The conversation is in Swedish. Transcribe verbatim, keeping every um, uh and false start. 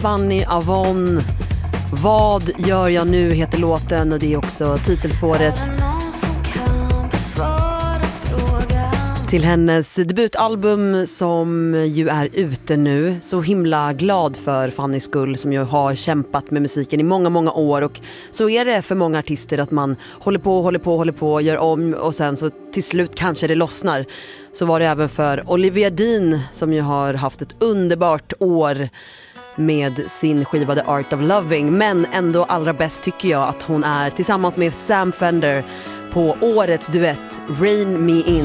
Fanny Avon. Vad gör jag nu heter låten, och det är också titelspåret till hennes debutalbum som ju är ute nu. Så himla glad för Fannys skull, som ju har kämpat med musiken i många, många år. Och så är det för många artister att man håller på, håller på, håller på, gör om och sen så till slut kanske det lossnar. Så var det även för Olivia Dean, som ju har haft ett underbart år med sin skiva The Art of Loving. Men ändå allra bäst tycker jag att hon är tillsammans med Sam Fender på årets duett Rain Me In.